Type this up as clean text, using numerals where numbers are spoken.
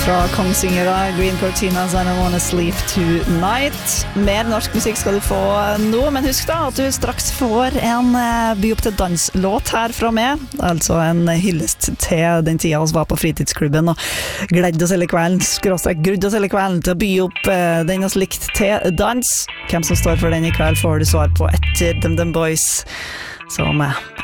Fra Kongsvinger da, Green Cortinas I Don't Wanna Sleep Tonight. Mer norsk musikk skal du få nå, men husk da at du straks får en by opp til danslåt her fra meg, altså en hyllest til den tida oss var på fritidsklubben og gledd oss hele kvelden, grudd oss hele kvelden til å by opp den oss likt til dans. Hvem som står for den i kveld får du svar på etter Dem Boys, som